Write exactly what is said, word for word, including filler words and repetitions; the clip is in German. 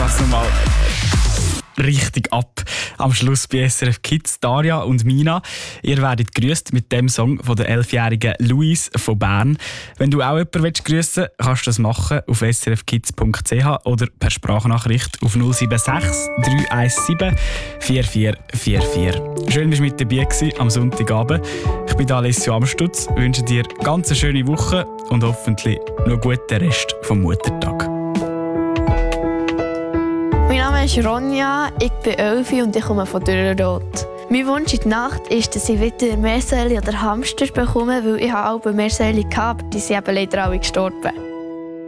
das nochmal richtig ab. Am Schluss bei S R F Kids, Daria und Mina. Ihr werdet grüßt mit dem Song von der elfjährigen Louise von Bern. Wenn du auch jemanden grüssen willst, kannst du das machen auf s r f kids punkt c h oder per Sprachnachricht auf null sieben sechs drei eins sieben vier vier vier vier. Schön, dass du mit dabei warst am Sonntagabend. Ich bin Alessio Amstutz, wünsche dir eine ganz schöne Woche und hoffentlich noch einen guten Rest vom Muttertag. Mein Name ist Ronja, ich bin elf und ich komme von Dürrenroth. Mein Wunsch in der Nacht ist, dass ich wieder Meersäule oder Hamster bekomme, weil ich habe auch Meersäule gehabt, aber die sind eben leider alle gestorben.